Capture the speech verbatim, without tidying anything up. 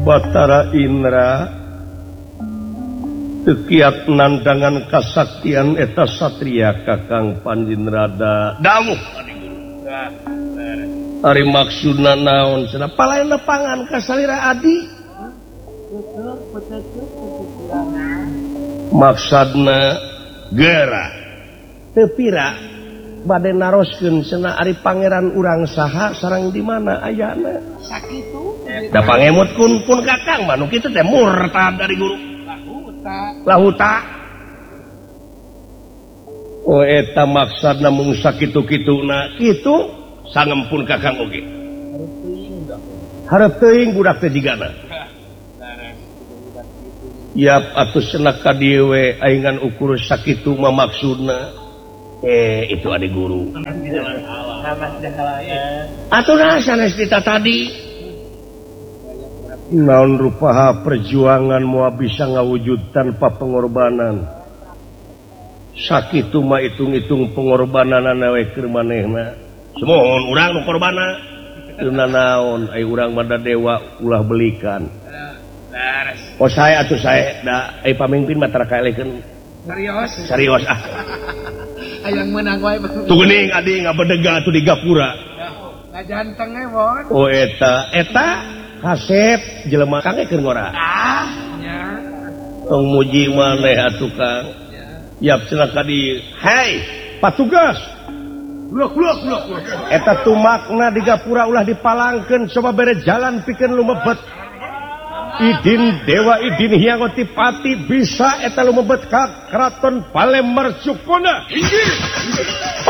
Batara Indra tekiat nandangan kasaktian eta satria Kakang Panjinrada dawuh ari maksudna naon cenah palaena pangan ka salira adi maksudna geura teu pira bade naroskeun cenah ari pangeran urang saha sareng di mana ayana sakitu da pangemut kun pun Kakang mah nu kitu teh murtad dari guru lahuta oh eta maksudna mung sakitu-kituna kitu sangempun Kakang oge hareup teuing budak teh jigana yap atuh cenah ka dieu we aing ukur sakitu mah maksudna eh itu adik guru atuh nah sanes kita tadi naon rupaha perjuangan moal bisa ngawujud tanpa pengorbanan sakitu mah itung-itung pengorbananana we keur manehna semohon urang nu korbana teu naon ai urang mah da dewa ulah belikan oh saya atuh saya da ai pamimpin mah tara kaelekeun serius serius ah hayang meunang wae tuh geuning adi ngabedega atuh di gapura ngajanteng we mon oh eta eta kasep jelema Kang keur ngora ah nya tong muji maneh atuh Kang yap cenah ka di hei patugas blok blok blok eta tumakna di gapura ulah dipalangkeun coba bere jalan pikeun lumebet idin dewa idin hiangoti pati bisa eta lumebet ka keraton Palemar Cukona